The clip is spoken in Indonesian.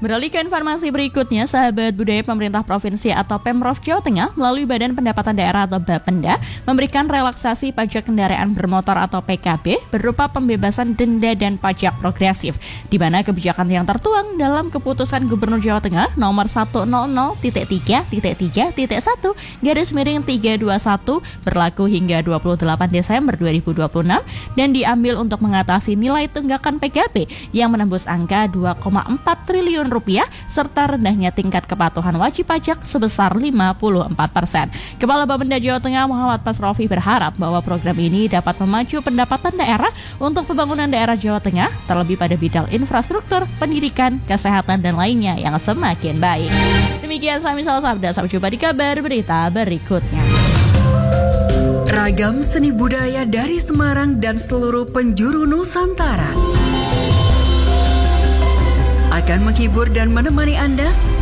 Beralih ke informasi berikutnya, sahabat budaya pemerintah provinsi atau Pemprov Jawa Tengah melalui Badan Pendapatan Daerah atau Bapenda memberikan relaksasi pajak kendaraan bermotor atau PKB berupa pembebasan denda dan pajak progresif, di mana kebijakan yang tertuang dalam keputusan Gubernur Jawa Tengah nomor 100.3.1/321 berlaku hingga 28 Desember 2026 dan diambil untuk mengatasi nilai tunggakan PKB yang menembus angka 2,4 triliun rupiah serta rendahnya tingkat kepatuhan wajib pajak sebesar 54%. Kepala Bapenda Jawa Tengah Muhammad Pasrofi berharap bahwa program ini dapat memacu pendapatan daerah untuk pembangunan daerah Jawa Tengah, terlebih pada bidang infrastruktur, pendidikan, kesehatan, dan lainnya yang semakin baik. Demikian Samisal Sabda, sampai jumpa di kabar berita berikutnya. Ragam seni budaya dari Semarang dan seluruh penjuru Nusantara akan menghibur dan menemani Anda